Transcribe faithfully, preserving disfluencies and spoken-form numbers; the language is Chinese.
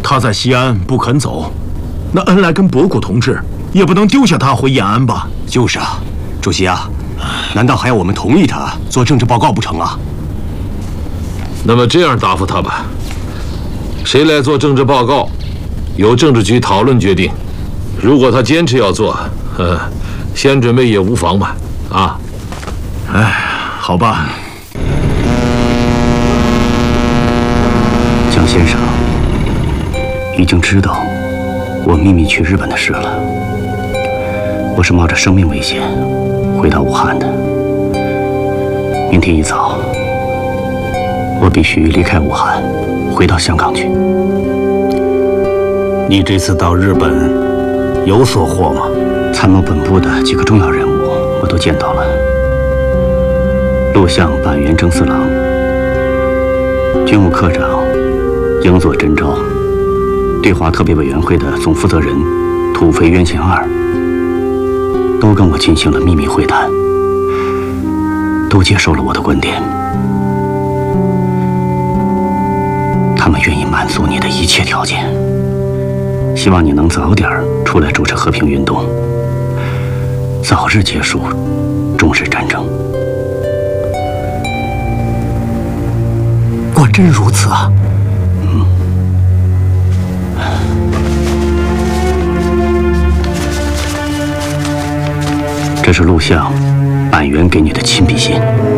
他在西安不肯走，那恩来跟博古同志也不能丢下他回延安吧？ 就是啊，主席啊，难道还要我们同意他做政治报告不成啊？ 那么这样答复他吧：谁来做政治报告，由政治局讨论决定。如果他坚持要做，呃，先准备也无妨吧。啊， 哎，好吧。 蒋先生已经知道我秘密去日本的事了。我是冒着生命危险回到武汉的。明天一早，我必须离开武汉，回到香港去。 你这次到日本有所获吗？ 参谋本部的几个重要人物我都见到了。陆相板垣征四郎、军务科长营佐真昭、对华特别委员会的总负责人土肥原贤二都跟我进行了秘密会谈，都接受了我的观点。他们愿意满足你的一切条件，希望你能早点出来主持和平运动，早日结束中日战争。 果真如此啊！ 嗯。这是陆相板垣给你的亲笔信。